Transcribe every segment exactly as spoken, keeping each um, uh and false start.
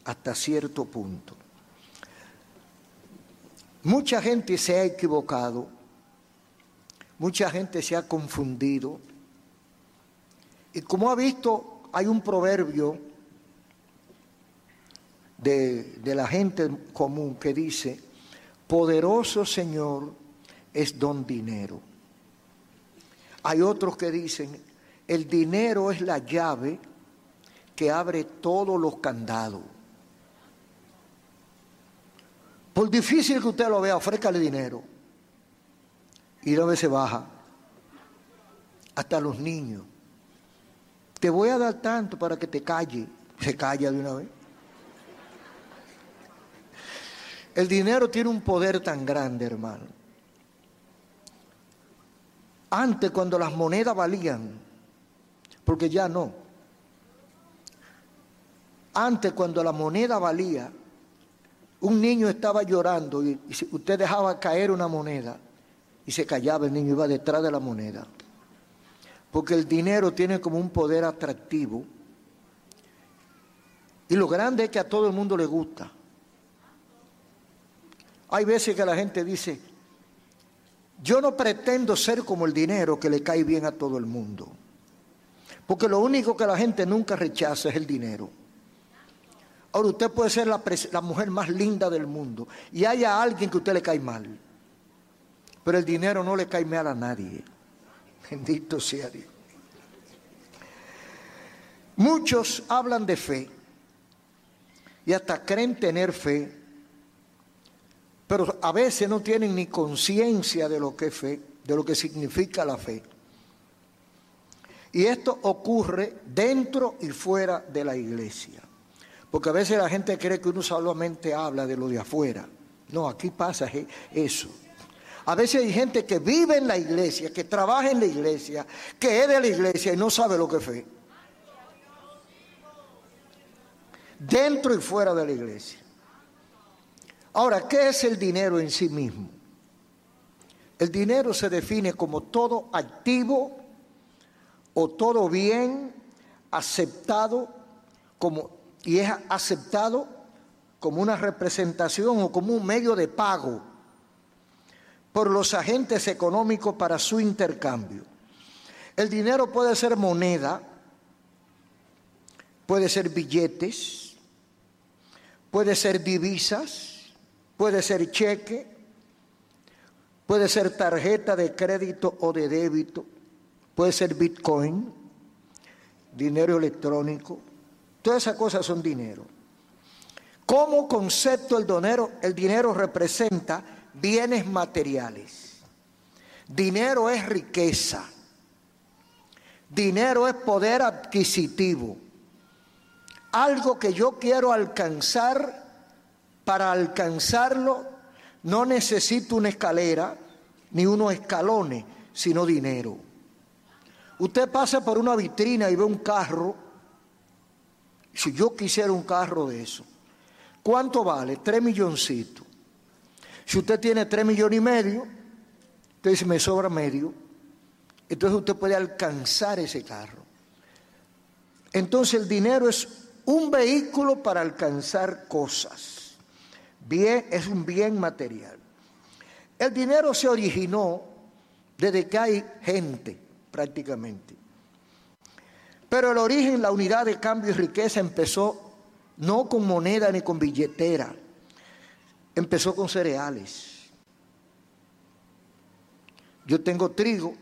hasta cierto punto. Mucha gente se ha equivocado, mucha gente se ha confundido. Y como ha visto, hay un proverbio de, de la gente común que dice: poderoso Señor es don dinero. Hay otros que dicen: el dinero es la llave que abre todos los candados. Por difícil que usted lo vea, ofrézcale dinero. Y una vez se baja. Hasta los niños. Te voy a dar tanto para que te calle. Se calla de una vez. El dinero tiene un poder tan grande, hermano. Antes, cuando las monedas valían, porque ya no. Antes, cuando la moneda valía, un niño estaba llorando y, y usted dejaba caer una moneda y se callaba, el niño iba detrás de la moneda. Porque el dinero tiene como un poder atractivo. Y lo grande es que a todo el mundo le gusta. Hay veces que la gente dice: yo no pretendo ser como el dinero que le cae bien a todo el mundo. Porque lo único que la gente nunca rechaza es el dinero. Ahora, usted puede ser la, la mujer más linda del mundo y haya alguien que a usted le cae mal. Pero el dinero no le cae mal a nadie. Bendito sea Dios. Muchos hablan de fe y hasta creen tener fe, pero a veces no tienen ni conciencia de lo que es fe, de lo que significa la fe. Y esto ocurre dentro y fuera de la iglesia. Porque a veces la gente cree que uno solamente habla de lo de afuera. No, aquí pasa eso. A veces hay gente que vive en la iglesia, que trabaja en la iglesia, que es de la iglesia y no sabe lo que es fe. Dentro y fuera de la iglesia. Ahora, ¿qué es el dinero en sí mismo? El dinero se define como todo activo o todo bien aceptado como, y es aceptado como una representación o como un medio de pago por los agentes económicos para su intercambio. El dinero puede ser moneda, puede ser billetes, puede ser divisas, puede ser cheque, puede ser tarjeta de crédito o de débito, puede ser bitcoin, dinero electrónico. Todas esas cosas son dinero. Como concepto, el dinero, el dinero representa bienes materiales. Dinero es riqueza. Dinero es poder adquisitivo. Algo que yo quiero alcanzar, para alcanzarlo no necesito una escalera ni unos escalones, sino dinero. Usted pasa por una vitrina y ve un carro. Si yo quisiera un carro de eso, ¿cuánto vale? Tres milloncitos. Si usted tiene tres millones y medio, usted dice: me sobra medio. Entonces usted puede alcanzar ese carro. Entonces el dinero es un vehículo para alcanzar cosas. Bien, es un bien material. El dinero se originó desde que hay gente, prácticamente. Pero el origen, la unidad de cambio y riqueza empezó no con moneda ni con billetera. Empezó con cereales. Yo tengo trigo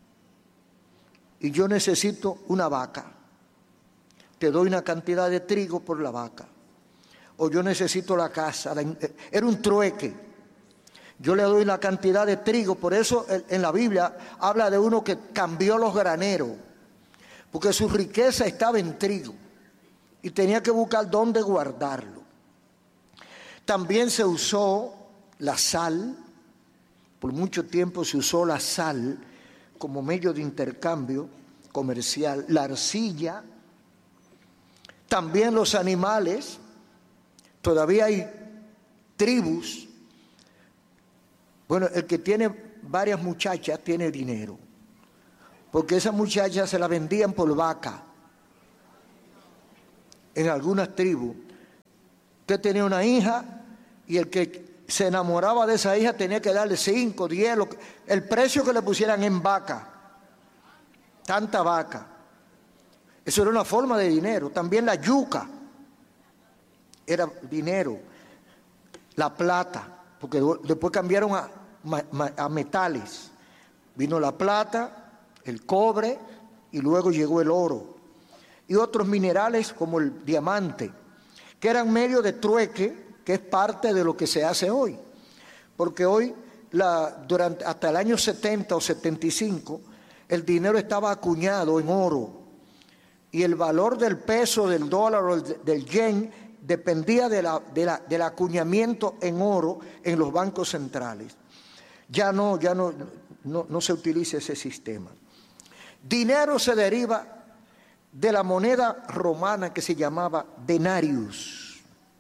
y yo necesito una vaca. Te doy una cantidad de trigo por la vaca. O yo necesito la casa. Era un trueque. Yo le doy la cantidad de trigo. Por eso en la Biblia habla de uno que cambió los graneros. Porque su riqueza estaba en trigo. Y tenía que buscar dónde guardarlo. También se usó la sal. Por mucho tiempo se usó la sal como medio de intercambio comercial. La arcilla. También los animales. Todavía hay tribus. Bueno, el que tiene varias muchachas tiene dinero. Porque esas muchachas se las vendían por vaca. En algunas tribus Usted tenía una hija y el que se enamoraba de esa hija tenía que darle cinco, diez, lo que, el precio que le pusieran en vaca. Tanta vaca. Eso era una forma de dinero. También la yuca era dinero. La plata, porque después cambiaron a, a metales. Vino la plata, el cobre y luego llegó el oro. Y otros minerales como el diamante, que eran medio de trueque, que es parte de lo que se hace hoy. Porque hoy, la, durante, hasta el año setenta o setenta y cinco, el dinero estaba acuñado en oro. Y el valor del peso, del dólar o del yen dependía de la, de la, del acuñamiento en oro en los bancos centrales. Ya no, ya no, no, no se utiliza ese sistema. Dinero se deriva de la moneda romana que se llamaba denarius,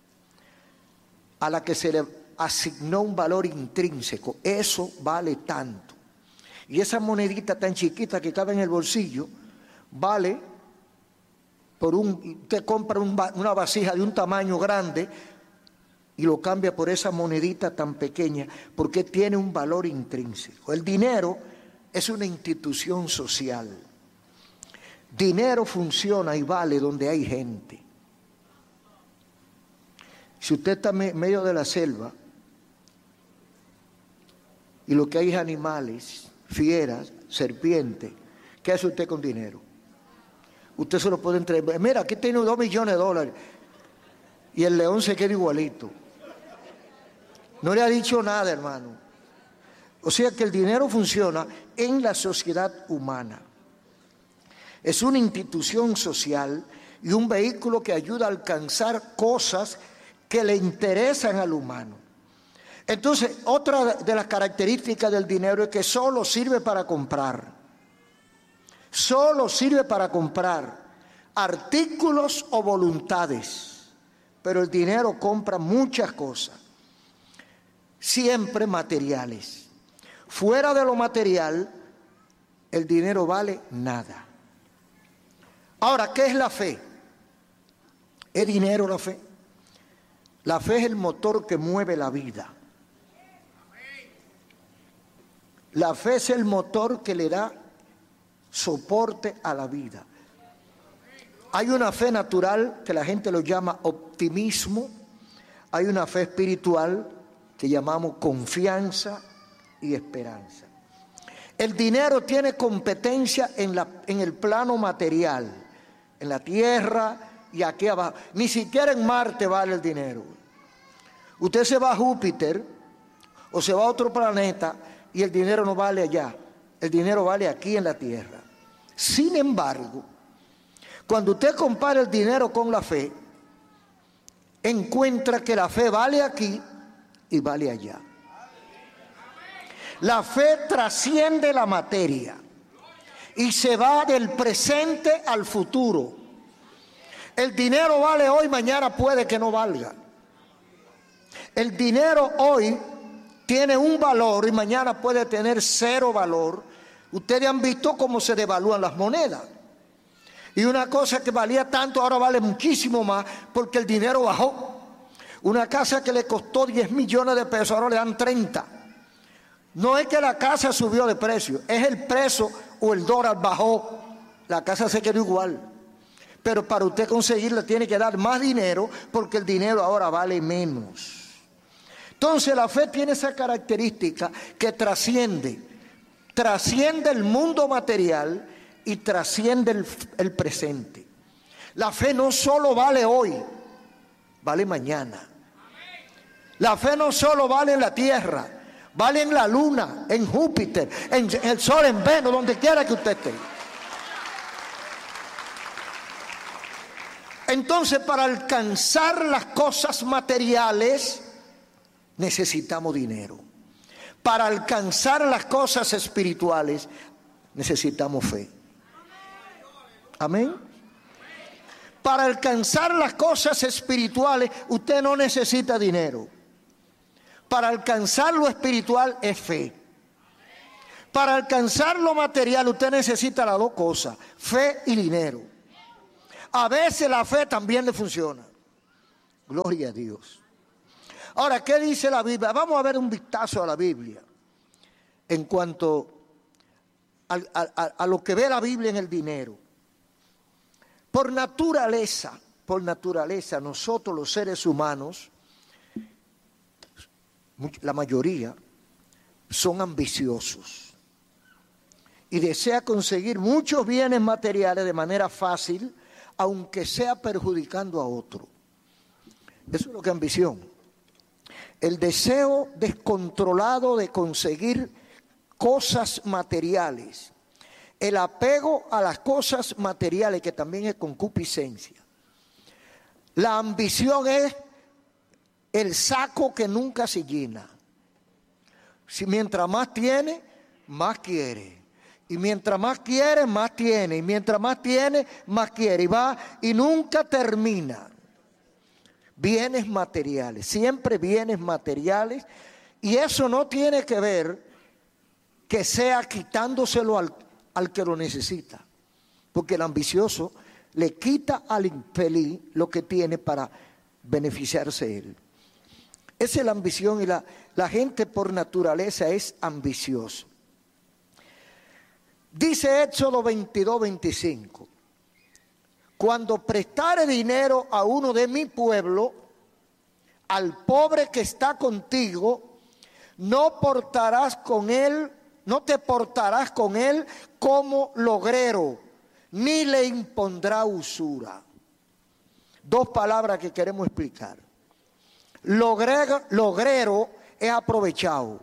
a la que se le asignó un valor intrínseco. Eso vale tanto. Y esa monedita tan chiquita que cabe en el bolsillo, vale, por un, usted compra un, una vasija de un tamaño grande y lo cambia por esa monedita tan pequeña, porque tiene un valor intrínseco. El dinero es una institución social. Dinero funciona y vale donde hay gente. Si usted está en medio de la selva y lo que hay es animales, fieras, serpientes, ¿qué hace usted con dinero? Usted se lo puede entregar. Mira, aquí tiene dos millones de dólares. Y el león se queda igualito. No le ha dicho nada, hermano. O sea que el dinero funciona en la sociedad humana. Es una institución social y un vehículo que ayuda a alcanzar cosas que le interesan al humano. Entonces, otra de las características del dinero es que solo sirve para comprar. Solo sirve para comprar artículos o voluntades. Pero el dinero compra muchas cosas, siempre materiales. Fuera de lo material, el dinero vale nada. Ahora, ¿qué es la fe? ¿Es dinero la fe? La fe es el motor que mueve la vida. La fe es el motor que le da soporte a la vida. Hay una fe natural que la gente lo llama optimismo. Hay una fe espiritual que llamamos confianza y esperanza. El dinero tiene competencia en, la, en el plano material, en la tierra y aquí abajo. Ni siquiera en Marte vale el dinero. Usted se va a Júpiter o se va a otro planeta y el dinero no vale allá. El dinero vale aquí en la tierra. Sin embargo, cuando usted compara el dinero con la fe, encuentra que la fe vale aquí y vale allá. La fe trasciende la materia y se va del presente al futuro. El dinero vale hoy, mañana puede que no valga. El dinero hoy tiene un valor y mañana puede tener cero valor. Ustedes han visto cómo se devalúan las monedas. Y una cosa que valía tanto ahora vale muchísimo más porque el dinero bajó. Una casa que le costó diez millones de pesos ahora le dan treinta. No es que la casa subió de precio, es el peso o el dólar bajó. La casa se quedó igual. Pero para usted conseguirla tiene que dar más dinero porque el dinero ahora vale menos. Entonces la fe tiene esa característica que trasciende, trasciende el mundo material y trasciende el, el presente. La fe no solo vale hoy, vale mañana. La fe no solo vale en la tierra, vale en la luna, en Júpiter, en el sol, en Venus, donde quiera que usted esté. Entonces, para alcanzar las cosas materiales necesitamos dinero. Para alcanzar las cosas espirituales necesitamos fe. Amén. Para alcanzar las cosas espirituales usted no necesita dinero. Para alcanzar lo espiritual es fe. Para alcanzar lo material usted necesita las dos cosas, fe y dinero. A veces la fe también le funciona. Gloria a Dios. Ahora, ¿qué dice la Biblia? Vamos a ver un vistazo a la Biblia en cuanto a, a, a lo que ve la Biblia en el dinero. Por naturaleza, por naturaleza, nosotros los seres humanos, la mayoría, son ambiciosos y desea conseguir muchos bienes materiales de manera fácil, aunque sea perjudicando a otro. Eso es lo que es ambición. El deseo descontrolado de conseguir cosas materiales. El apego a las cosas materiales, que también es concupiscencia. La ambición es el saco que nunca se llena. Si mientras más tiene, más quiere. Y mientras más quiere, más tiene. Y mientras más tiene, más quiere. Y va y nunca termina. Bienes materiales, siempre bienes materiales. Y eso no tiene que ver que sea quitándoselo al, al que lo necesita. Porque el ambicioso le quita al infeliz lo que tiene para beneficiarse él. Esa es la ambición, y la, la gente por naturaleza es ambiciosa. Dice Éxodo veintidós, veinticinco. Cuando prestare dinero a uno de mi pueblo, al pobre que está contigo, no portarás con él, no te portarás con él como logrero, ni le impondrá usura. Dos palabras que queremos explicar. Logrero, logrero es aprovechado.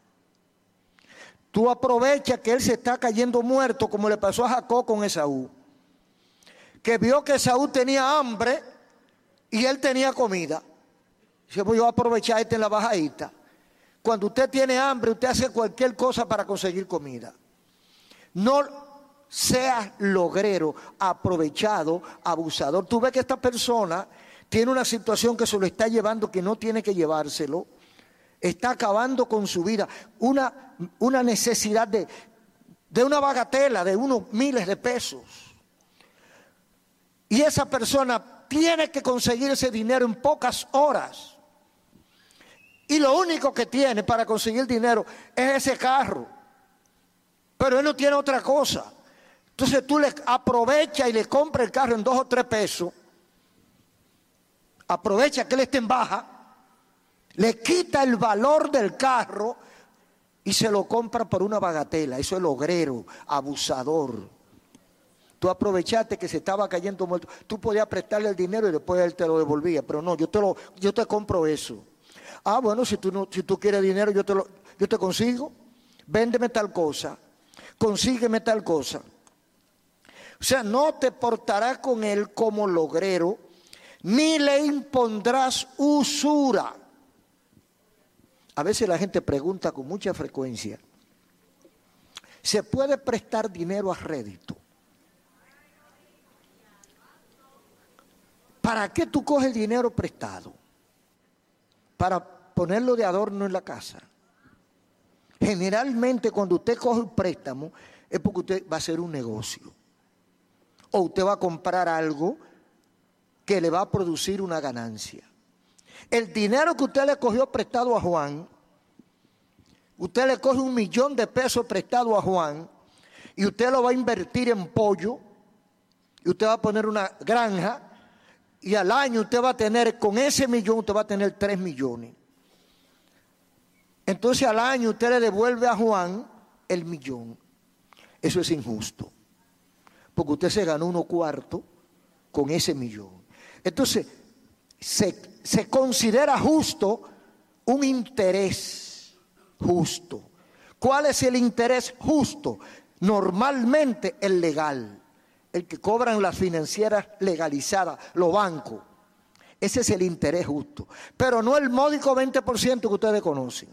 Tú aprovechas que él se está cayendo muerto, como le pasó a Jacob con Esaú, que vio que Esaú tenía hambre y él tenía comida. Dice, pues yo voy a aprovechar este en la bajadita. Cuando usted tiene hambre, usted hace cualquier cosa para conseguir comida. No seas logrero, aprovechado, abusador. Tú ves que esta persona tiene una situación que se lo está llevando, que no tiene que llevárselo. Está acabando con su vida. Una, una necesidad de, de una bagatela, de unos miles de pesos. Y esa persona tiene que conseguir ese dinero en pocas horas. Y lo único que tiene para conseguir dinero es ese carro. Pero él no tiene otra cosa. Entonces tú le aprovechas y le compras el carro en dos o tres pesos. Aprovecha que él esté en baja. Le quita el valor del carro y se lo compra por una bagatela. Eso es logrero, abusador. Tú aprovechaste que se estaba cayendo muerto. Tú podías prestarle el dinero y después él te lo devolvía. Pero no, yo te lo, yo te compro eso. Ah, bueno, si tú, no, si tú quieres dinero, yo te, lo, yo te consigo. Véndeme tal cosa. Consígueme tal cosa. O sea, no te portarás con él como logrero, ni le impondrás usura. A veces la gente pregunta con mucha frecuencia, ¿se puede prestar dinero a rédito? ¿Para qué tú coges dinero prestado? Para ponerlo de adorno en la casa. Generalmente cuando usted coge un préstamo es porque usted va a hacer un negocio. O usted va a comprar algo que le va a producir una ganancia. El dinero que usted le cogió prestado a Juan, usted le coge un millón de pesos prestado a Juan y usted lo va a invertir en pollo y usted va a poner una granja y al año usted va a tener, con ese millón usted va a tener tres millones. Entonces al año usted le devuelve a Juan el millón. Eso es injusto, porque usted se ganó uno cuarto con ese millón. Entonces se, se considera justo un interés justo. ¿Cuál es el interés justo? Normalmente el legal, el que cobran las financieras legalizadas, los bancos. Ese es el interés justo, pero no el módico veinte por ciento que ustedes conocen.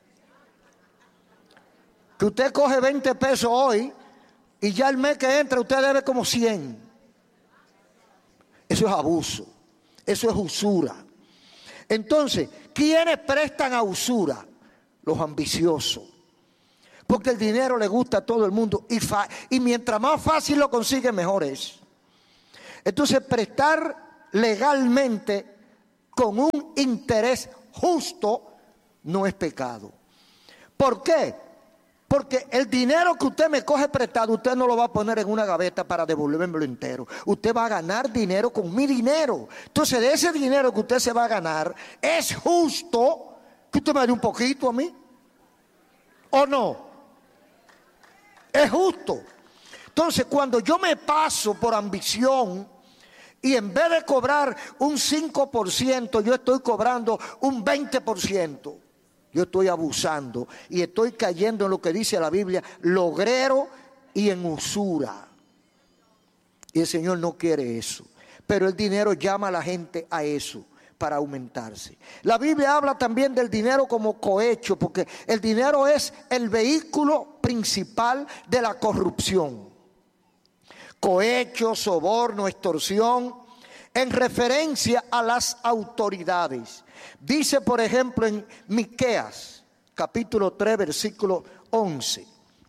Que usted coge veinte pesos hoy y ya el mes que entra usted debe como cien. Eso es abuso, eso es usura. Entonces, ¿quiénes prestan a usura? Los ambiciosos. Porque el dinero le gusta a todo el mundo y, fa y mientras más fácil lo consigue, mejor es. Entonces, prestar legalmente con un interés justo, no es pecado. ¿Por qué? Porque el dinero que usted me coge prestado, usted no lo va a poner en una gaveta para devolvérmelo entero. Usted va a ganar dinero con mi dinero. Entonces, de ese dinero que usted se va a ganar, es justo que usted me dé un poquito a mí. ¿O no? Es justo. Entonces, cuando yo me paso por ambición y en vez de cobrar un cinco por ciento, yo estoy cobrando un veinte por ciento, yo estoy abusando y estoy cayendo en lo que dice la Biblia, logrero y en usura. Y el Señor no quiere eso. Pero el dinero llama a la gente a eso, para aumentarse. La Biblia habla también del dinero como cohecho, porque el dinero es el vehículo principal de la corrupción. Cohecho, soborno, extorsión, en referencia a las autoridades. Dice, por ejemplo, en Miqueas, capítulo tres, versículo once.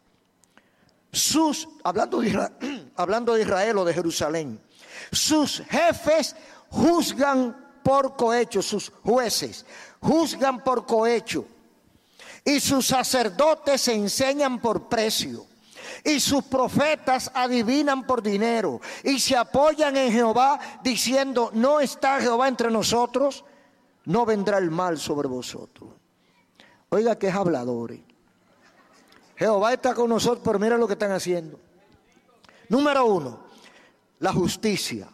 Sus, hablando de Israel, hablando de Israel o de Jerusalén, sus jefes juzgan por cohecho, sus jueces juzgan por cohecho, y sus sacerdotes enseñan por precio, y sus profetas adivinan por dinero, y se apoyan en Jehová diciendo, no está Jehová entre nosotros, no vendrá el mal sobre vosotros. Oiga que es habladores. Jehová está con nosotros, pero mira lo que están haciendo. Número uno, la justicia.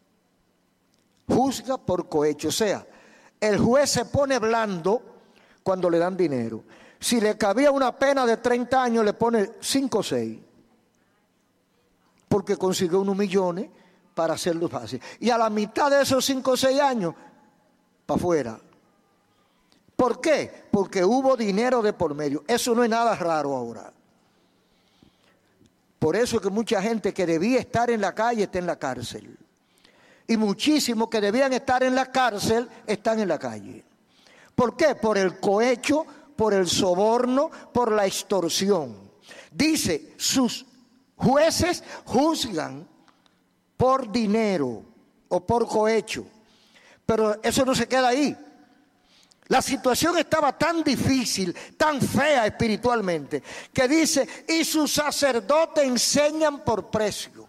Juzga por cohecho, o sea, el juez se pone blando cuando le dan dinero. Si le cabía una pena de treinta años, le pone cinco o seis, porque consiguió unos millones para hacerlo fácil. Y a la mitad de esos cinco o seis años, para afuera. ¿Por qué? Porque hubo dinero de por medio. Eso no es nada raro ahora. Por eso es que mucha gente que debía estar en la calle está en la cárcel. Y muchísimos que debían estar en la cárcel están en la calle. ¿Por qué? Por el cohecho, por el soborno, por la extorsión. Dice, sus jueces juzgan por dinero o por cohecho. Pero eso no se queda ahí. La situación estaba tan difícil, tan fea espiritualmente, que dice, y sus sacerdotes enseñan por precio.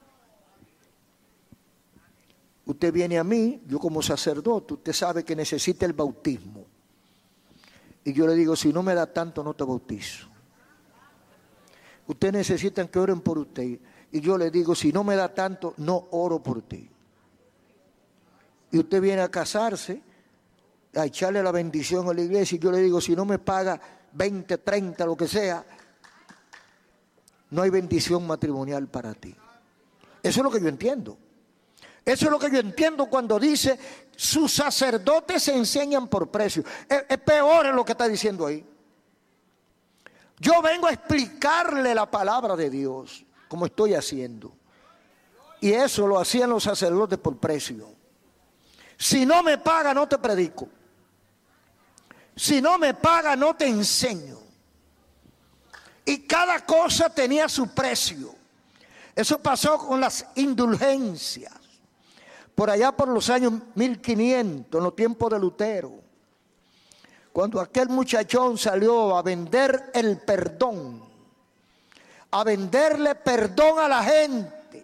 Usted viene a mí, yo como sacerdote, usted sabe que necesita el bautismo. Y yo le digo, si no me da tanto, no te bautizo. Usted necesita que oren por usted. Y yo le digo, si no me da tanto, no oro por ti. Y usted viene a casarse, a echarle la bendición a la iglesia. Y yo le digo, si no me paga veinte, treinta, lo que sea, no hay bendición matrimonial para ti. Eso es lo que yo entiendo. Eso es lo que yo entiendo cuando dice, sus sacerdotes se enseñan por precio. Es, es peor en lo que está diciendo ahí. Yo vengo a explicarle la palabra de Dios, como estoy haciendo. Y eso lo hacían los sacerdotes por precio. Si no me paga, no te predico. Si no me paga, no te enseño. Y cada cosa tenía su precio. Eso pasó con las indulgencias. Por allá por los años mil quinientos, en los tiempos de Lutero, cuando aquel muchachón salió a vender el perdón, a venderle perdón a la gente,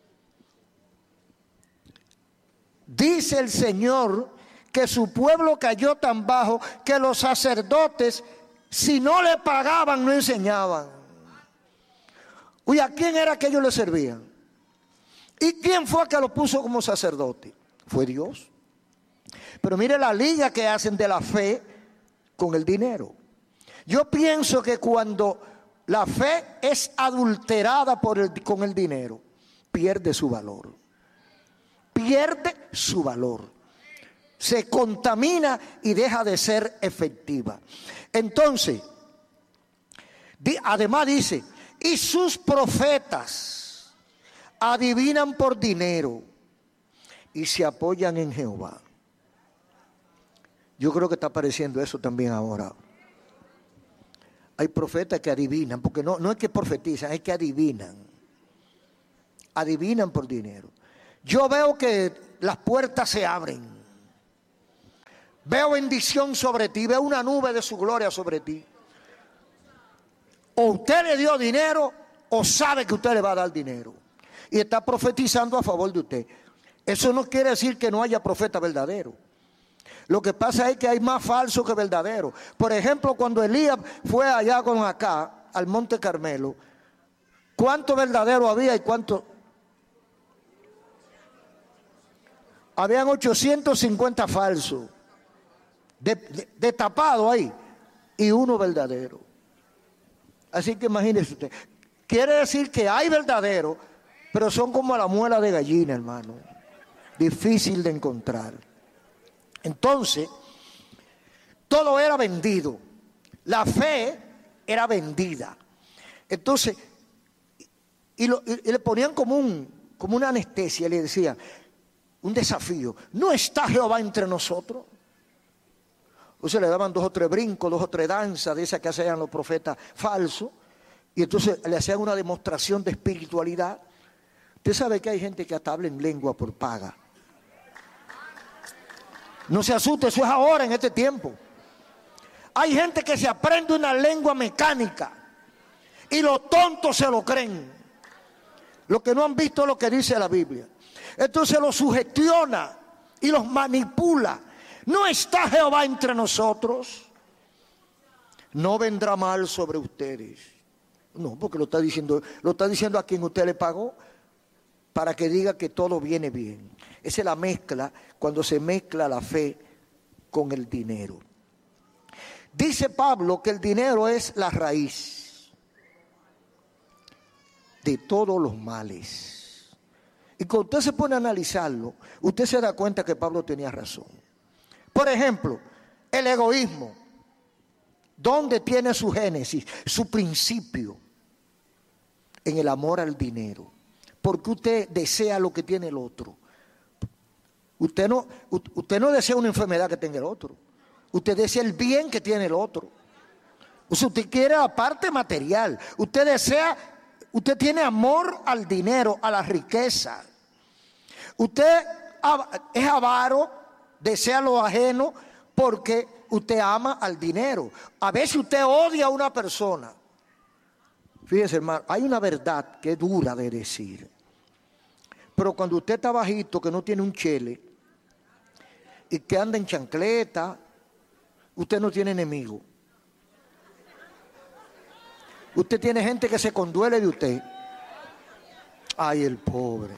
dice el Señor que su pueblo cayó tan bajo que los sacerdotes, si no le pagaban, no enseñaban. ¿Y a quién era que ellos le servían? ¿Y quién fue que lo puso como sacerdote? Fue Dios. Pero mire la liga que hacen de la fe con el dinero. Yo pienso que cuando la fe es adulterada por el, con el dinero, pierde su valor. Pierde su valor. Se contamina y deja de ser efectiva. Entonces, di, además dice, y sus profetas adivinan por dinero y se apoyan en Jehová. Yo creo que está apareciendo eso también ahora. Hay profetas que adivinan, porque no, no es que profetizan, es que adivinan. Adivinan por dinero. Yo veo que las puertas se abren. Veo bendición sobre ti, veo una nube de su gloria sobre ti. O usted le dio dinero o sabe que usted le va a dar dinero y está profetizando a favor de usted. Eso no quiere decir que no haya profeta verdadero. Lo que pasa es que hay más falsos que verdaderos. Por ejemplo, cuando Elías fue allá con acá, al Monte Carmelo, ¿cuánto verdadero había y cuánto? Habían ochocientos cincuenta falsos, de, de, de tapado ahí, y uno verdadero. Así que imagínese usted. Quiere decir que hay verdaderos, pero son como la muela de gallina, hermano. Difícil de encontrar. Entonces, todo era vendido. La fe era vendida. Entonces, y, lo, y, y le ponían como, un, como una anestesia, le decían, un desafío. ¿No está Jehová entre nosotros? O sea, le daban dos o tres brincos, dos o tres danzas de esas que hacían los profetas falsos. Y entonces le hacían una demostración de espiritualidad. Usted sabe que hay gente que hasta habla en lengua por paga. No se asuste, eso es ahora, en este tiempo. Hay gente que se aprende una lengua mecánica y los tontos se lo creen. Los que no han visto lo que dice la Biblia. Entonces los sugestiona y los manipula. ¿No está Jehová entre nosotros? No vendrá mal sobre ustedes. No, porque lo está diciendo, lo está diciendo a quien usted le pagó para que diga que todo viene bien. Esa es la mezcla, cuando se mezcla la fe con el dinero. Dice Pablo que el dinero es la raíz de todos los males. Y cuando usted se pone a analizarlo, usted se da cuenta que Pablo tenía razón. Por ejemplo, el egoísmo. ¿Dónde tiene su génesis, su principio? En el amor al dinero. Porque usted desea lo que tiene el otro. Usted no, usted no desea una enfermedad que tenga el otro. Usted desea el bien que tiene el otro. O sea, usted quiere la parte material. Usted desea, usted tiene amor al dinero, a la riqueza. Usted es avaro, desea lo ajeno porque usted ama al dinero. A veces usted odia a una persona. Fíjese, hermano, hay una verdad que es dura de decir. Pero cuando usted está bajito, que no tiene un chele, y que anda en chancleta, usted no tiene enemigo. Usted tiene gente que se conduele de usted. Ay, el pobre.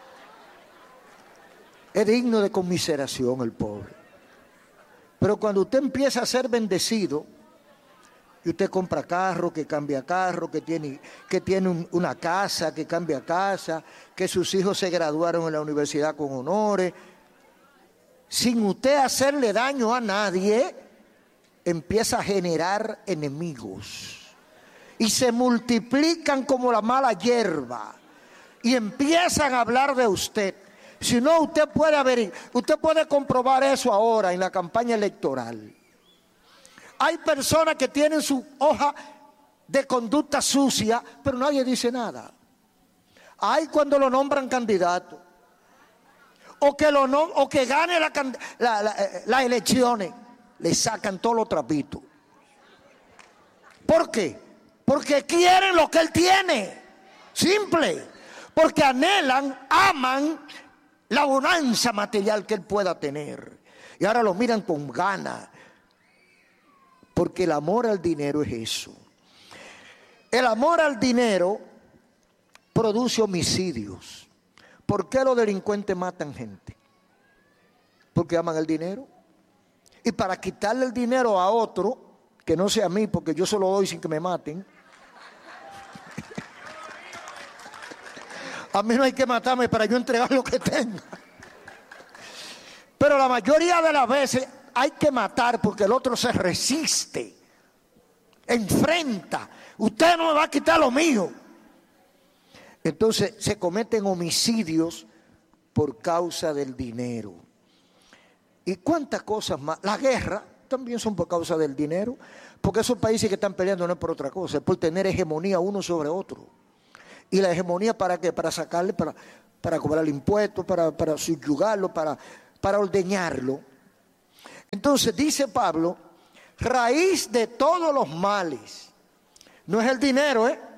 Es digno de conmiseración el pobre. Pero cuando usted empieza a ser bendecido, y usted compra carro, que cambia carro, que tiene, que tiene un, una casa, que cambia casa, que sus hijos se graduaron en la universidad con honores, sin usted hacerle daño a nadie, empieza a generar enemigos. Y se multiplican como la mala hierba. Y empiezan a hablar de usted. Si no, usted puede ver, usted puede comprobar eso ahora en la campaña electoral. Hay personas que tienen su hoja de conducta sucia, pero nadie dice nada. Hay cuando lo nombran candidato. O que, lo no, o que gane las la, la, la elecciones, le sacan todos los trapitos. ¿Por qué? Porque quieren lo que él tiene. Simple. Porque anhelan, aman la bonanza material que él pueda tener. Y ahora lo miran con ganas. Porque el amor al dinero es eso. El amor al dinero produce homicidios. ¿Por qué los delincuentes matan gente? Porque aman el dinero. Y para quitarle el dinero a otro, que no sea a mí, porque yo se lo doy sin que me maten. A mí no hay que matarme para yo entregar lo que tenga. Pero la mayoría de las veces hay que matar porque el otro se resiste, enfrenta. Usted no me va a quitar lo mío. Entonces se cometen homicidios por causa del dinero. ¿Y cuántas cosas más? La guerra también son por causa del dinero, porque esos países que están peleando no es por otra cosa, es por tener hegemonía uno sobre otro. ¿Y la hegemonía para qué? Para sacarle, para, para cobrar impuestos, para, para subyugarlo, para, para ordeñarlo. Entonces dice Pablo, raíz de todos los males no es el dinero, ¿eh?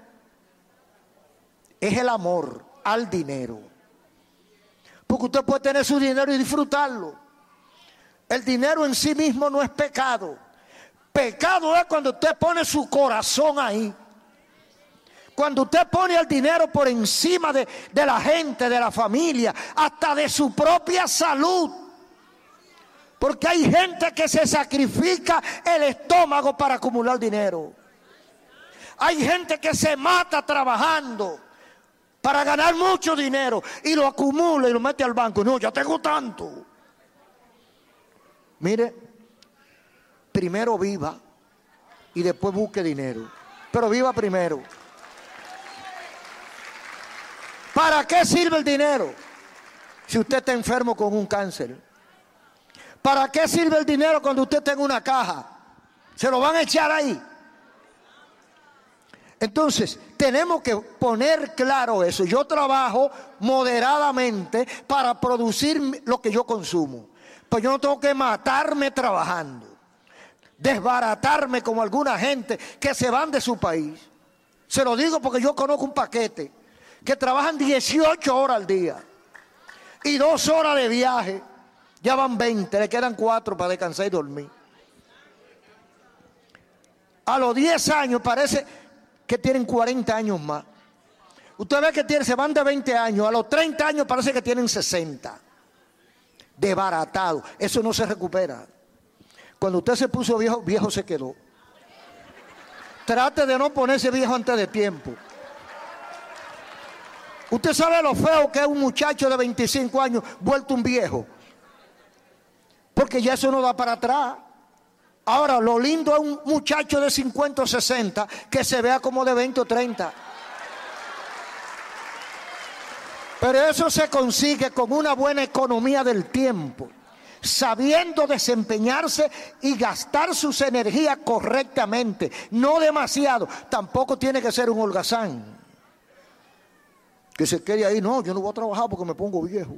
Es el amor al dinero. Porque usted puede tener su dinero y disfrutarlo. El dinero en sí mismo no es pecado. Pecado es cuando usted pone su corazón ahí. Cuando usted pone el dinero por encima de, de la gente, de la familia, hasta de su propia salud. Porque hay gente que se sacrifica el estómago para acumular dinero. Hay gente que se mata trabajando para ganar mucho dinero y lo acumula y lo mete al banco. No, ya tengo tanto. Mire, primero viva y después busque dinero. Pero viva primero. ¿Para qué sirve el dinero? Si usted está enfermo con un cáncer. ¿Para qué sirve el dinero cuando usted tenga una caja? ¿Se lo van a echar ahí? Entonces, tenemos que poner claro eso. Yo trabajo moderadamente para producir lo que yo consumo. Pues yo no tengo que matarme trabajando, desbaratarme como alguna gente que se van de su país. Se lo digo porque yo conozco un paquete que trabajan dieciocho horas al día y dos horas de viaje. Ya van veinte, le quedan cuatro para descansar y dormir. A los diez años parece que tienen cuarenta años más. Usted ve que tienen, se van de veinte años, a los treinta años parece que tienen sesenta. Desbaratado, eso no se recupera. Cuando usted se puso viejo, viejo se quedó. Trate de no ponerse viejo antes de tiempo. Usted sabe lo feo que es un muchacho de veinticinco años vuelto un viejo. Porque ya eso no da para atrás. Ahora, lo lindo es un muchacho de cincuenta o sesenta que se vea como de veinte o treinta. Pero eso se consigue con una buena economía del tiempo, sabiendo desempeñarse y gastar sus energías correctamente, no demasiado. Tampoco tiene que ser un holgazán que se quede ahí. No, yo no voy a trabajar porque me pongo viejo.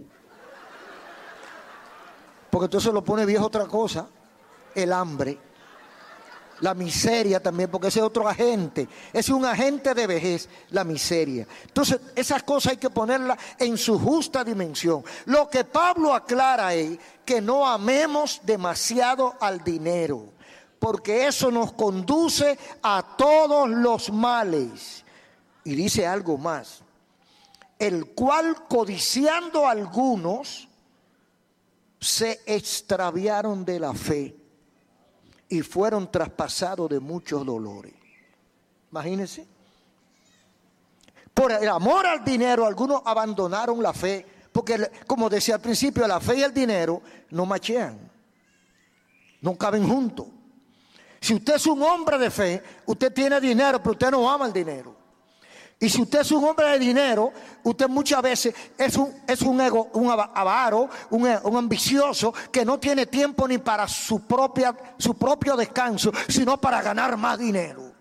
Porque entonces lo pone viejo otra cosa, el hambre, la miseria también, porque ese es otro agente, es un agente de vejez, la miseria. Entonces esas cosas hay que ponerlas en su justa dimensión. Lo que Pablo aclara es que no amemos demasiado al dinero, porque eso nos conduce a todos los males. Y dice algo más, el cual codiciando a algunos se extraviaron de la fe y fueron traspasados de muchos dolores. Imagínense. Por el amor al dinero, algunos abandonaron la fe, porque como decía al principio, la fe y el dinero no machean, no caben juntos. Si usted es un hombre de fe, usted tiene dinero, pero usted no ama el dinero. Y si usted es un hombre de dinero, usted muchas veces es un, es un ego, un avaro, un, un ambicioso que no tiene tiempo ni para su, propia, su propio descanso, sino para ganar más dinero.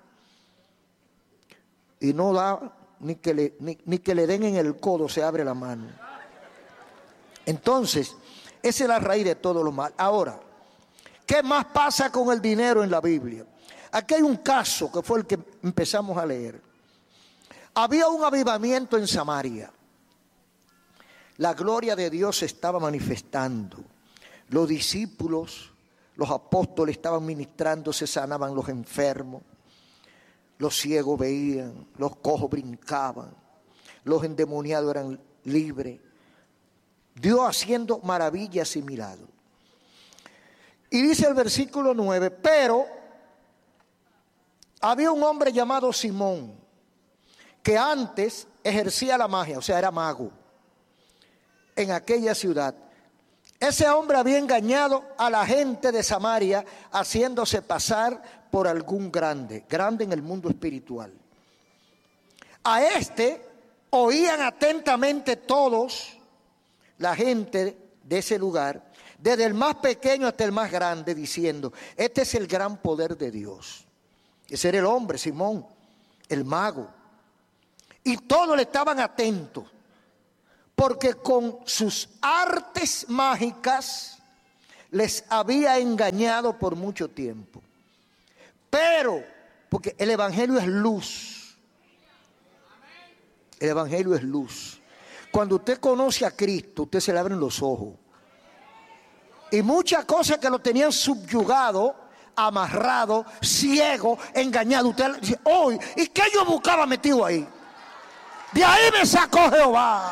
Y no da ni que, le, ni, ni que le den en el codo, se abre la mano. Entonces, esa es la raíz de todo lo mal. Ahora, ¿qué más pasa con el dinero en la Biblia? Aquí hay un caso que fue el que empezamos a leer. Había un avivamiento en Samaria. La gloria de Dios se estaba manifestando. Los discípulos, los apóstoles estaban ministrando, se sanaban los enfermos. Los ciegos veían, los cojos brincaban, los endemoniados eran libres. Dios haciendo maravillas y milagros. Y dice el versículo nueve, pero había un hombre llamado Simón, que antes ejercía la magia, o sea, era mago, en aquella ciudad. Ese hombre había engañado a la gente de Samaria, haciéndose pasar por algún grande, grande en el mundo espiritual. A este oían atentamente todos, la gente de ese lugar, desde el más pequeño hasta el más grande, diciendo, este es el gran poder de Dios. Ese era el hombre, Simón, el mago. Y todos le estaban atentos, porque con sus artes mágicas les había engañado por mucho tiempo. Pero, porque el evangelio es luz. El evangelio es luz. Cuando usted conoce a Cristo, usted se le abren los ojos. Y muchas cosas que lo tenían subyugado, amarrado, ciego, engañado. Usted dice, hoy, ¿y qué yo buscaba metido ahí? De ahí me sacó Jehová.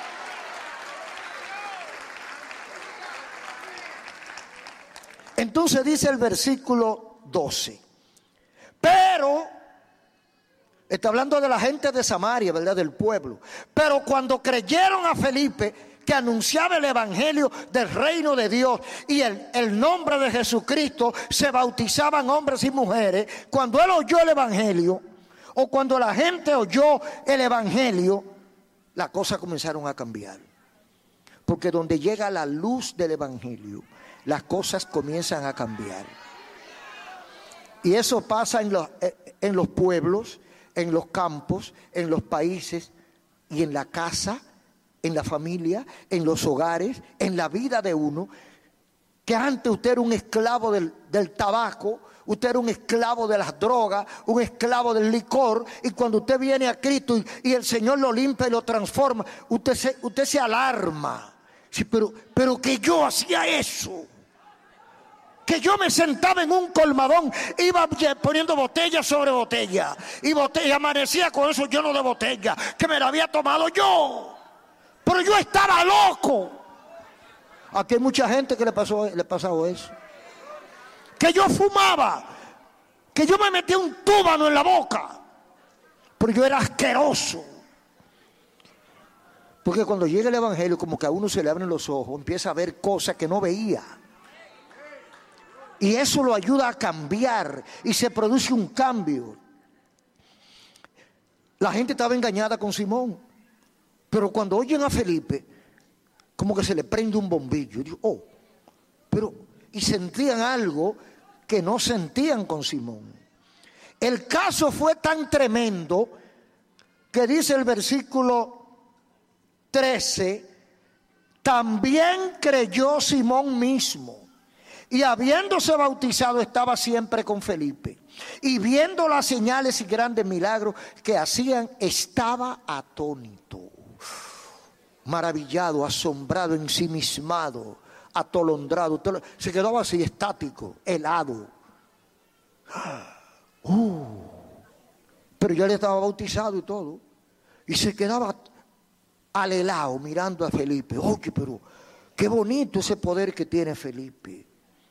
Entonces dice el versículo doce. Pero, está hablando de la gente de Samaria, ¿verdad? Del pueblo. Pero cuando creyeron a Felipe, que anunciaba el evangelio del reino de Dios y el, el nombre de Jesucristo, se bautizaban hombres y mujeres. Cuando él oyó el evangelio, o cuando la gente oyó el evangelio, las cosas comenzaron a cambiar. Porque donde llega la luz del evangelio, las cosas comienzan a cambiar. Y eso pasa en los, en los pueblos, en los campos, en los países y en la casa, en la familia, en los hogares, en la vida de uno. Que antes usted era un esclavo del, del tabaco, usted era un esclavo de las drogas, un esclavo del licor, y cuando usted viene a Cristo y, y el Señor lo limpia y lo transforma, usted se, usted se alarma. Sí, pero, pero que yo hacía eso. Que yo me sentaba en un colmadón, iba poniendo botella sobre botella, y botella, amanecía con eso lleno de botella, que me la había tomado yo. Pero yo estaba loco. Aquí hay mucha gente que le pasó, le pasó eso. Que yo fumaba, que yo me metía un túbano en la boca, pero yo era asqueroso. Porque cuando llega el evangelio, como que a uno se le abren los ojos, empieza a ver cosas que no veía. Y eso lo ayuda a cambiar y se produce un cambio. La gente estaba engañada con Simón, pero cuando oyen a Felipe, como que se le prende un bombillo. Y digo, oh, pero, y sentían algo que no sentían con Simón. El caso fue tan tremendo que dice el versículo trece, también creyó Simón mismo. Y habiéndose bautizado estaba siempre con Felipe. Y viendo las señales y grandes milagros que hacían, estaba atónito, maravillado, asombrado, ensimismado, atolondrado. Se quedaba así, estático, helado. Uh, pero ya le estaba bautizado y todo. Y se quedaba alelado mirando a Felipe. Oye, pero qué bonito ese poder que tiene Felipe.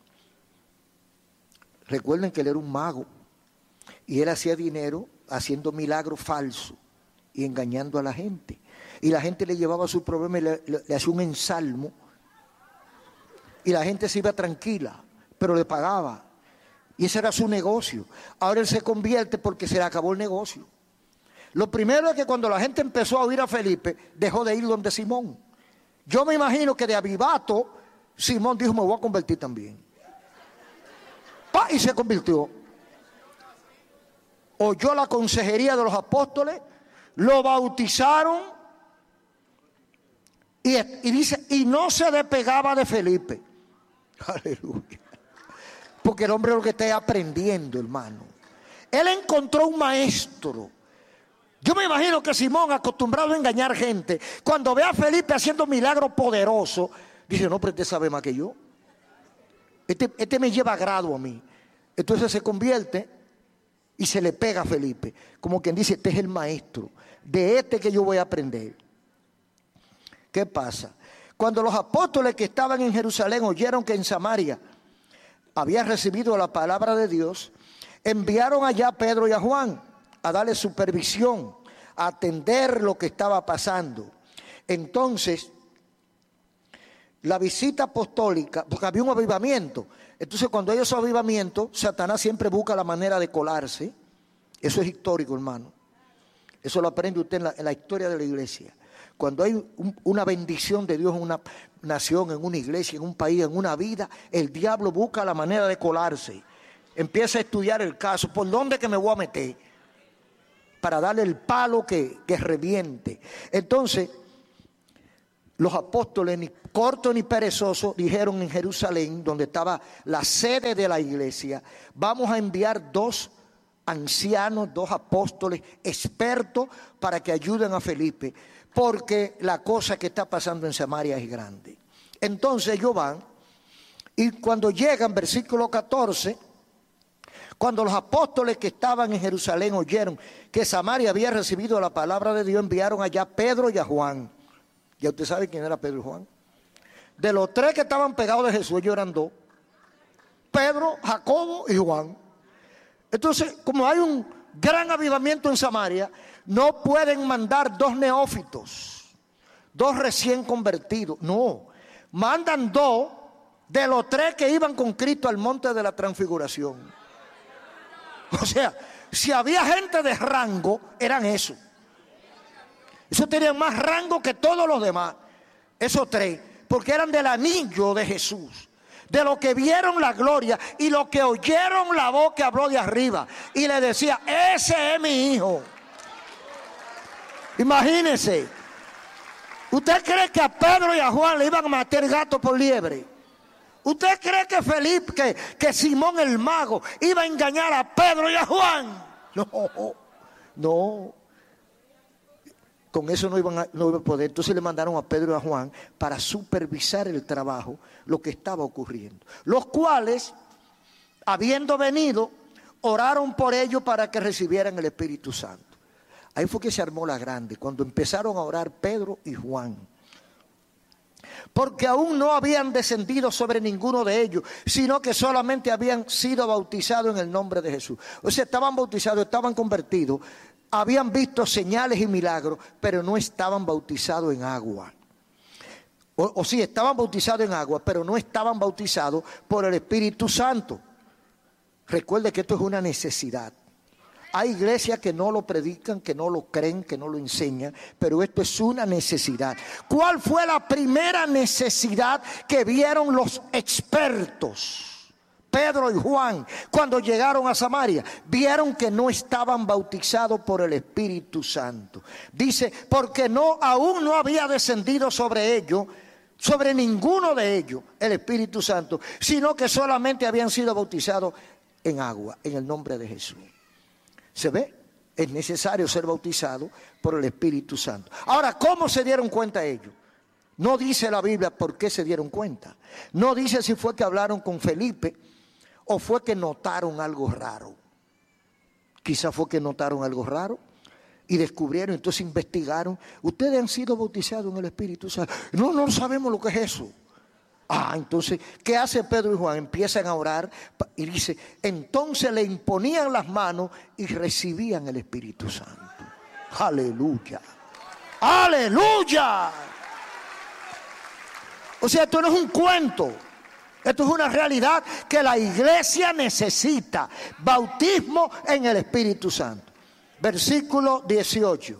Recuerden que él era un mago y él hacía dinero haciendo milagros falsos y engañando a la gente. Y la gente le llevaba su problema y le, le, le hacía un ensalmo. Y la gente se iba tranquila, pero le pagaba. Y ese era su negocio. Ahora él se convierte porque se le acabó el negocio. Lo primero es que cuando la gente empezó a oír a Felipe, dejó de ir donde Simón. Yo me imagino que de avivato, Simón dijo, me voy a convertir también. ¡Pah! Y se convirtió. Oyó la consejería de los apóstoles, lo bautizaron y, y dice, y no se despegaba de Felipe. Aleluya. Porque el hombre es lo que está aprendiendo, hermano. Él encontró un maestro. Yo me imagino que Simón, acostumbrado a engañar gente, cuando ve a Felipe haciendo milagros poderosos, dice, no, pero este sabe más que yo. Este, este me lleva grado a mí. Entonces se convierte y se le pega a Felipe. Como quien dice, este es el maestro. De este que yo voy a aprender. ¿Qué pasa? Cuando los apóstoles que estaban en Jerusalén oyeron que en Samaria había recibido la palabra de Dios, enviaron allá a Pedro y a Juan a darle supervisión, a atender lo que estaba pasando. Entonces, la visita apostólica, porque había un avivamiento. Entonces, cuando hay ese avivamiento, Satanás siempre busca la manera de colarse. Eso es histórico, hermano. Eso lo aprende usted en la, en la historia de la iglesia. Cuando hay un, una bendición de Dios en una nación, en una iglesia, en un país, en una vida, el diablo busca la manera de colarse. Empieza a estudiar el caso. ¿Por dónde que me voy a meter? Para darle el palo que, que reviente. Entonces, los apóstoles, ni cortos ni perezosos, dijeron en Jerusalén, donde estaba la sede de la iglesia: vamos a enviar dos ancianos, dos apóstoles expertos para que ayuden a Felipe, porque la cosa que está pasando en Samaria es grande. Entonces ellos van, y cuando llegan, versículo catorce, cuando los apóstoles que estaban en Jerusalén oyeron que Samaria había recibido la palabra de Dios, enviaron allá a Pedro y a Juan. Ya usted sabe quién era Pedro y Juan. De los tres que estaban pegados de Jesús, ellos eran dos: Pedro, Jacobo y Juan. Entonces, como hay un gran avivamiento en Samaria, no pueden mandar dos neófitos, dos recién convertidos. No, mandan dos de los tres que iban con Cristo al monte de la transfiguración. O sea, si había gente de rango, eran esos. Esos tenían más rango que todos los demás, esos tres, porque eran del anillo de Jesús, de lo que vieron la gloria y lo que oyeron la voz que habló de arriba y le decía: ese es mi hijo. Imagínense, ¿usted cree que a Pedro y a Juan le iban a matar gato por liebre? ¿Usted cree que Felipe, que, que Simón el mago iba a engañar a Pedro y a Juan? No, no. Con eso no iban a, no iban a poder. Entonces le mandaron a Pedro y a Juan para supervisar el trabajo, lo que estaba ocurriendo. Los cuales, habiendo venido, oraron por ellos para que recibieran el Espíritu Santo. Ahí fue que se armó la grande, cuando empezaron a orar Pedro y Juan. Porque aún no habían descendido sobre ninguno de ellos, sino que solamente habían sido bautizados en el nombre de Jesús. O sea, estaban bautizados, estaban convertidos, habían visto señales y milagros, pero no estaban bautizados en agua. O, o sí, estaban bautizados en agua, pero no estaban bautizados por el Espíritu Santo. Recuerde que esto es una necesidad. Hay iglesias que no lo predican, que no lo creen, que no lo enseñan, pero esto es una necesidad. ¿Cuál fue la primera necesidad que vieron los expertos? Pedro y Juan, cuando llegaron a Samaria, vieron que no estaban bautizados por el Espíritu Santo. Dice, porque no, aún no había descendido sobre ellos, sobre ninguno de ellos, el Espíritu Santo, sino que solamente habían sido bautizados en agua, en el nombre de Jesús. ¿Se ve? Es necesario ser bautizado por el Espíritu Santo. Ahora, ¿cómo se dieron cuenta ellos? No dice la Biblia por qué se dieron cuenta. No dice si fue que hablaron con Felipe o fue que notaron algo raro. Quizá fue que notaron algo raro y descubrieron, entonces investigaron. Ustedes han sido bautizados en el Espíritu Santo. No, no sabemos lo que es eso. Ah, entonces, ¿qué hace Pedro y Juan? Empiezan a orar y dice, entonces le imponían las manos y recibían el Espíritu Santo. Aleluya. Aleluya. O sea, esto no es un cuento. Esto es una realidad que la iglesia necesita. Bautismo en el Espíritu Santo. Versículo dieciocho.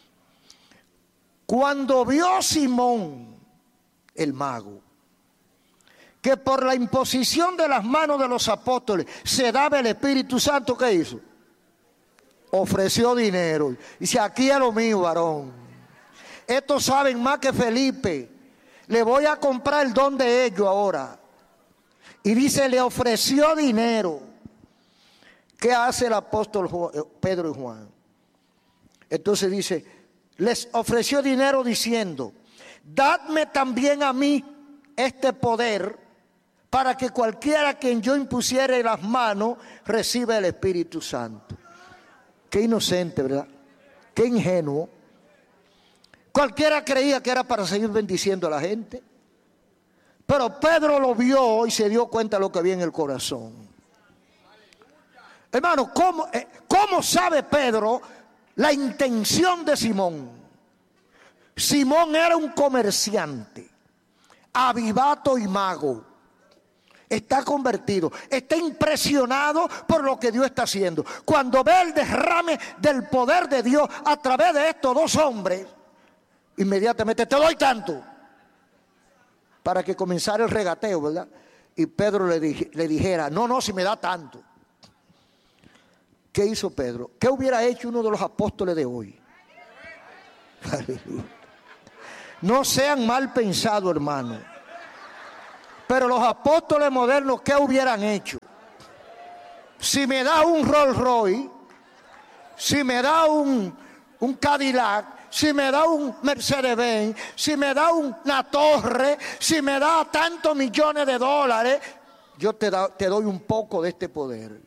Cuando vio Simón, el mago, que por la imposición de las manos de los apóstoles se daba el Espíritu Santo, ¿qué hizo? Ofreció dinero. Dice, aquí es lo mío, varón. Estos saben más que Felipe. Le voy a comprar el don de ellos ahora. Y dice, le ofreció dinero. ¿Qué hace el apóstol Pedro y Juan? Entonces dice, les ofreció dinero diciendo, dadme también a mí este poder para que cualquiera a quien yo impusiere las manos reciba el Espíritu Santo. Qué inocente, ¿verdad? Qué ingenuo. Cualquiera creía que era para seguir bendiciendo a la gente. Pero Pedro lo vio y se dio cuenta de lo que había en el corazón. Hermano, ¿cómo, eh, ¿cómo sabe Pedro la intención de Simón? Simón era un comerciante, avivato y mago. Está convertido, está impresionado por lo que Dios está haciendo. Cuando ve el derrame del poder de Dios a través de estos dos hombres, inmediatamente te doy tanto. Para que comenzara el regateo, ¿verdad? Y Pedro le, dij, le dijera, no, no, si me da tanto. ¿Qué hizo Pedro? ¿Qué hubiera hecho uno de los apóstoles de hoy? Aleluya. No sean mal pensados, hermano. Pero los apóstoles modernos, ¿qué hubieran hecho? Si me da un Rolls Royce, si me da un, un Cadillac, si me da un Mercedes-Benz, si me da una torre, si me da tantos millones de dólares, yo te, da, te doy un poco de este poder.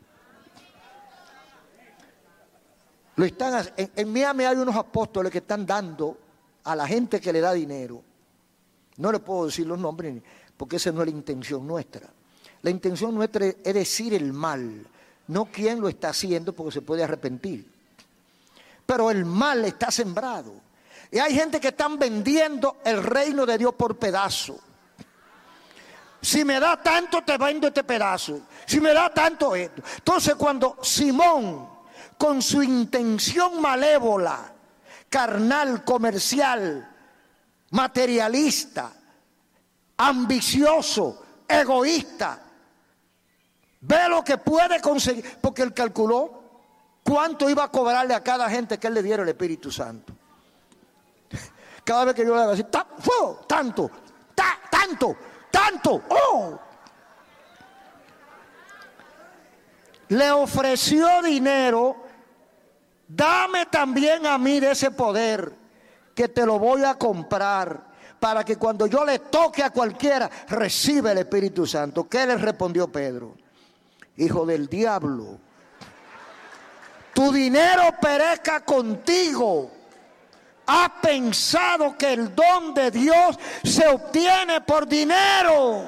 Lo están, en, en Miami hay unos apóstoles que están dando a la gente que le da dinero. No le puedo decir los nombres porque esa no es la intención nuestra. La intención nuestra es decir el mal, no quién lo está haciendo porque se puede arrepentir. Pero el mal está sembrado. Y hay gente que están vendiendo el reino de Dios por pedazo. Si me da tanto, te vendo este pedazo. Si me da tanto, esto. Entonces cuando Simón, con su intención malévola, carnal, comercial, materialista, ambicioso, egoísta, ve lo que puede conseguir, porque él calculó cuánto iba a cobrarle a cada gente que él le diera el Espíritu Santo. Cada vez que yo le haga así, ta, ¡fuego! tanto, ta, tanto, tanto, ¡oh! Le ofreció dinero, dame también a mí de ese poder, que te lo voy a comprar, para que cuando yo le toque a cualquiera, reciba el Espíritu Santo. ¿Qué le respondió Pedro? Hijo del diablo, tu dinero perezca contigo. ¿Has pensado que el don de Dios se obtiene por dinero?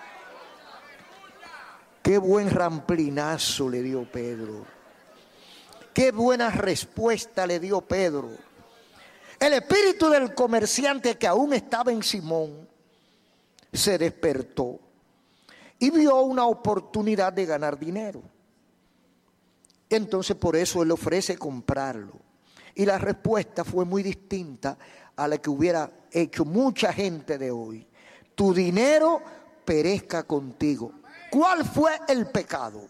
Qué buen ramplinazo le dio Pedro. Qué buena respuesta le dio Pedro. El espíritu del comerciante que aún estaba en Simón se despertó y vio una oportunidad de ganar dinero. Entonces por eso él ofrece comprarlo. Y la respuesta fue muy distinta a la que hubiera hecho mucha gente de hoy. Tu dinero perezca contigo. ¿Cuál fue el pecado?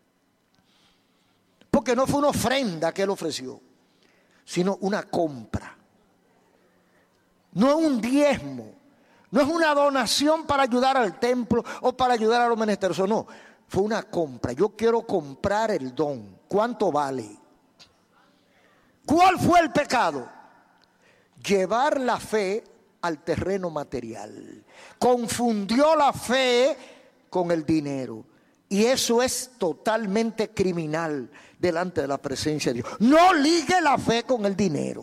Porque no fue una ofrenda que él ofreció, sino una compra. No es un diezmo, no es una donación para ayudar al templo o para ayudar a los menesterosos, no. Fue una compra. Yo quiero comprar el don. ¿Cuánto vale? ¿Cuál fue el pecado? Llevar la fe al terreno material. Confundió la fe con el dinero. Y eso es totalmente criminal delante de la presencia de Dios. No ligue la fe con el dinero.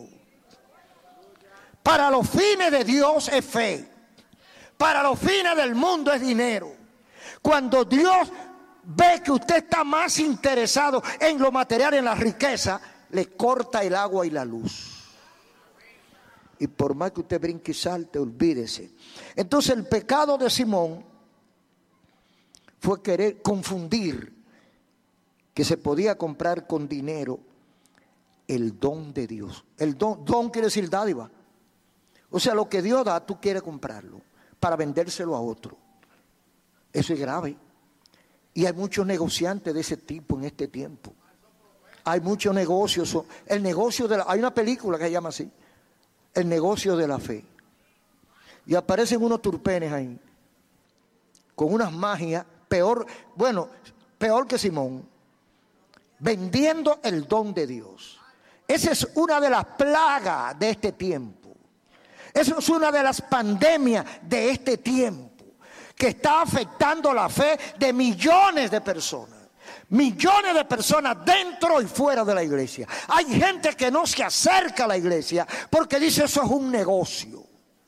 Para los fines de Dios es fe. Para los fines del mundo es dinero. Cuando Dios ve que usted está más interesado en lo material, en la riqueza, le corta el agua y la luz. Y por más que usted brinque y salte, olvídese. Entonces el pecado de Simón fue querer confundir que se podía comprar con dinero el don de Dios. El don, don quiere decir dádiva. O sea, lo que Dios da, tú quieres comprarlo para vendérselo a otro. Eso es grave. Y hay muchos negociantes de ese tipo en este tiempo. Hay muchos negocios. El negocio de la, hay una película que se llama así, El negocio de la fe. Y aparecen unos turpenes ahí, con unas magias, peor, bueno, peor que Simón, vendiendo el don de Dios. Esa es una de las plagas de este tiempo. Esa es una de las pandemias de este tiempo, que está afectando la fe de millones de personas. Millones de personas dentro y fuera de la iglesia. Hay gente que no se acerca a la iglesia porque dice eso es un negocio.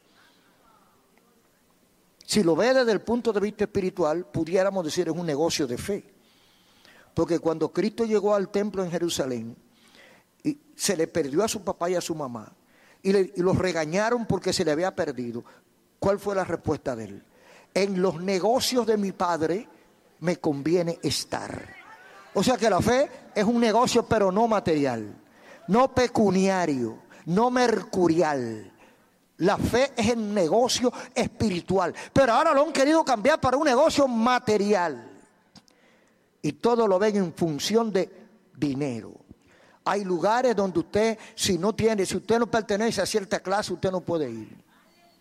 Si lo ve desde el punto de vista espiritual, pudiéramos decir es un negocio de fe. Porque cuando Cristo llegó al templo en Jerusalén, y se le perdió a su papá y a su mamá, y, le, y los regañaron porque se le había perdido, ¿cuál fue la respuesta de él? En los negocios de mi padre me conviene estar. O sea que la fe es un negocio, pero no material, no pecuniario, no mercurial. La fe es el negocio espiritual, pero ahora lo han querido cambiar para un negocio material. Y todo lo ven en función de dinero. Hay lugares donde usted, si no tiene, si usted no pertenece a cierta clase, usted no puede ir.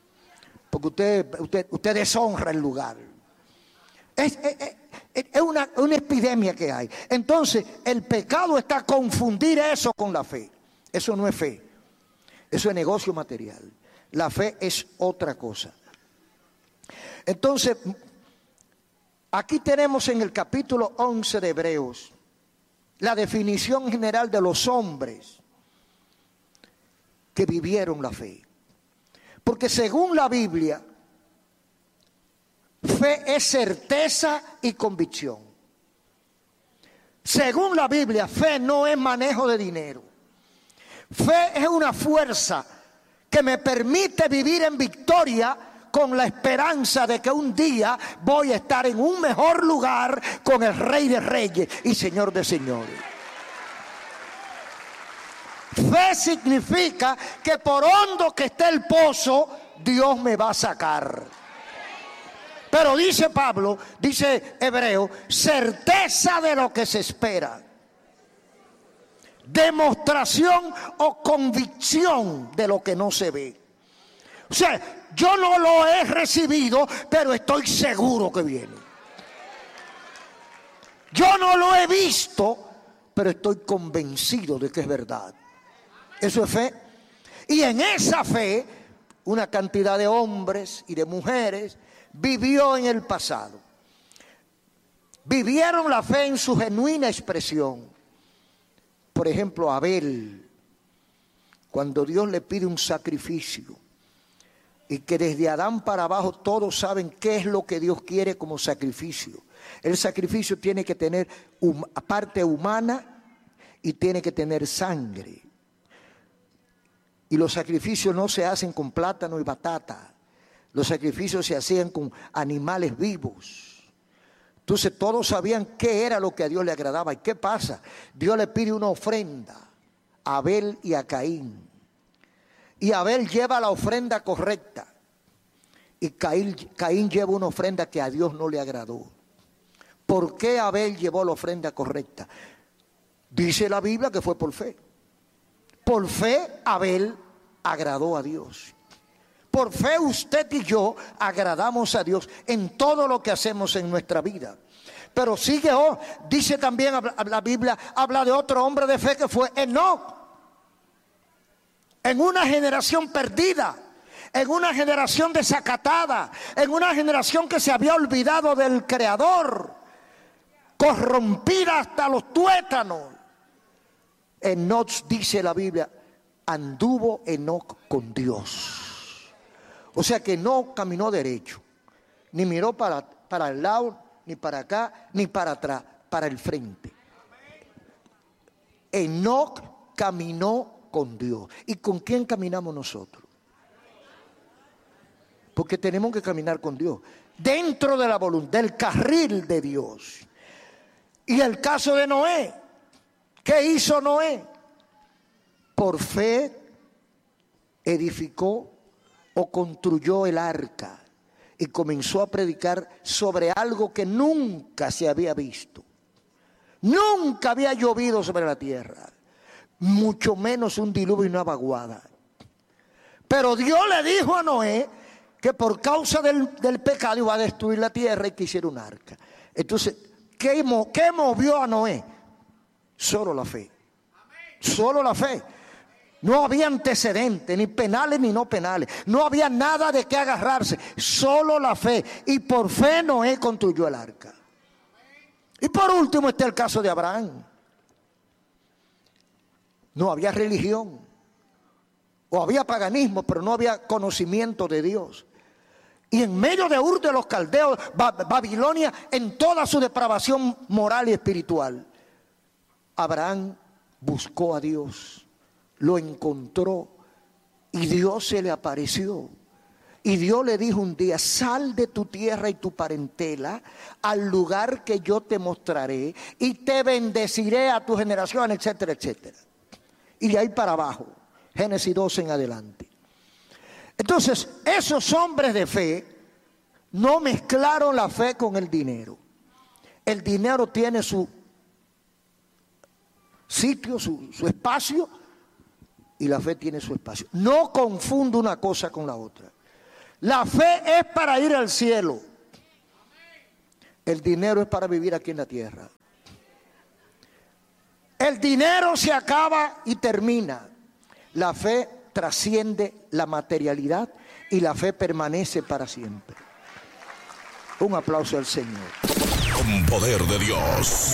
porque usted, usted, usted deshonra el lugar. Es, es, es una, una epidemia que hay. Entonces, el pecado está a confundir eso con la fe. Eso no es fe. Eso es negocio material. La fe es otra cosa. Entonces, aquí tenemos en el capítulo once de Hebreos la definición general de los hombres que vivieron la fe. Porque según la Biblia, fe es certeza y convicción. Según la Biblia, fe no es manejo de dinero. Fe es una fuerza que me permite vivir en victoria con la esperanza de que un día voy a estar en un mejor lugar con el Rey de Reyes y Señor de Señores. Fe significa que por hondo que esté el pozo, Dios me va a sacar. Pero dice Pablo, dice Hebreo, certeza de lo que se espera. Demostración o convicción de lo que no se ve. O sea, yo no lo he recibido, pero estoy seguro que viene. Yo no lo he visto, pero estoy convencido de que es verdad. Eso es fe. Y en esa fe, una cantidad de hombres y de mujeres vivió en el pasado. Vivieron la fe en su genuina expresión. Por ejemplo, Abel, cuando Dios le pide un sacrificio, y que desde Adán para abajo todos saben qué es lo que Dios quiere como sacrificio. El sacrificio tiene que tener hum- parte humana y tiene que tener sangre. Y los sacrificios no se hacen con plátano y batata. Los sacrificios se hacían con animales vivos. Entonces todos sabían qué era lo que a Dios le agradaba. ¿Y qué pasa? Dios le pide una ofrenda a Abel y a Caín. Y Abel lleva la ofrenda correcta. Y Caín, Caín lleva una ofrenda que a Dios no le agradó. ¿Por qué Abel llevó la ofrenda correcta? Dice la Biblia que fue por fe. Por fe Abel agradó a Dios. Por fe usted y yo agradamos a Dios en todo lo que hacemos en nuestra vida. Pero sigue, oh, dice también la Biblia, habla de otro hombre de fe que fue Enoc. En una generación perdida, en una generación desacatada, en una generación que se había olvidado del Creador, corrompida hasta los tuétanos. Enoc, dice la Biblia, anduvo Enoc con Dios. O sea que no caminó derecho, ni miró para, para el lado, ni para acá, ni para atrás, para el frente. Enoc caminó con Dios. ¿Y con quién caminamos nosotros? Porque tenemos que caminar con Dios, dentro de la voluntad, del carril de Dios. Y el caso de Noé, ¿qué hizo Noé? Por fe edificó o construyó el arca y comenzó a predicar sobre algo que nunca se había visto. Nunca había llovido sobre la tierra, mucho menos un diluvio y una vaguada. Pero Dios le dijo a Noé que por causa del, del pecado iba a destruir la tierra y que hiciera un arca. Entonces, ¿qué, qué movió a Noé? Solo la fe. Solo la fe. No había antecedentes, ni penales ni no penales. No había nada de qué agarrarse. Solo la fe. Y por fe Noé construyó el arca. Y por último está el caso de Abraham. No había religión. O había paganismo, pero no había conocimiento de Dios. Y en medio de Ur de los Caldeos, Babilonia, en toda su depravación moral y espiritual, Abraham buscó a Dios, lo encontró y Dios se le apareció. Y Dios le dijo un día: sal de tu tierra y tu parentela al lugar que yo te mostraré y te bendeciré a tu generación, etcétera, etcétera. Y de ahí para abajo, Génesis doce en adelante. Entonces, esos hombres de fe no mezclaron la fe con el dinero. El dinero tiene su sitio, su, su espacio, y la fe tiene su espacio. No confunda una cosa con la otra. La fe es para ir al cielo. El dinero es para vivir aquí en la tierra. El dinero se acaba y termina. La fe trasciende la materialidad y la fe permanece para siempre. Un aplauso al Señor. Con poder de Dios.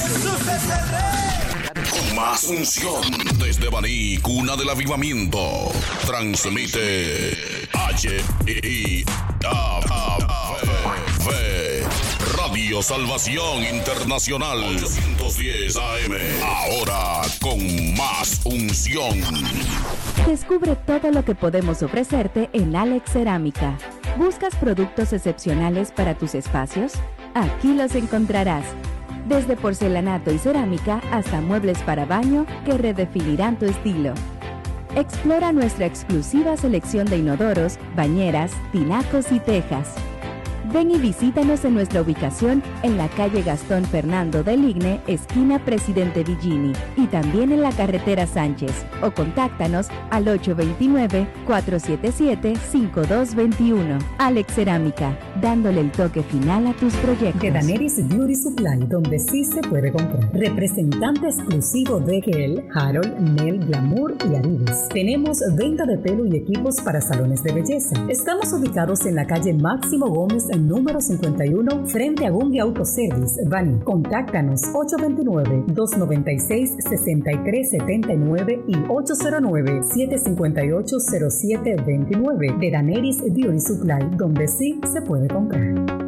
Con más unción. Desde Baní, cuna del avivamiento. Transmite H I A V Radio Salvación Internacional ochocientos diez A M. Ahora con más unción. Descubre todo lo que podemos ofrecerte en Alex Cerámica. ¿Buscas productos excepcionales para tus espacios? Aquí los encontrarás. Desde porcelanato y cerámica hasta muebles para baño que redefinirán tu estilo. Explora nuestra exclusiva selección de inodoros, bañeras, tinacos y tejas. Ven y visítanos en nuestra ubicación en la calle Gastón Fernando del Igne, esquina Presidente Villini, y también en la carretera Sánchez, o contáctanos al ocho dos nueve, cuatro siete siete, cinco dos dos uno. Alex Cerámica, dándole el toque final a tus proyectos. De Daenerys Beauty Supply, donde sí se puede comprar. Representante exclusivo de Gel, Harold, Nel, Glamour y Aridis. Tenemos venta de pelo y equipos para salones de belleza. Estamos ubicados en la calle Máximo Gómez, número cincuenta y uno, frente a Bungie Auto Service, Baní. Contáctanos ocho dos nueve, dos nueve seis, seis tres siete nueve y ocho cero nueve, siete cinco ocho, cero siete dos nueve. De Daenerys Beauty Supply, donde sí se puede comprar.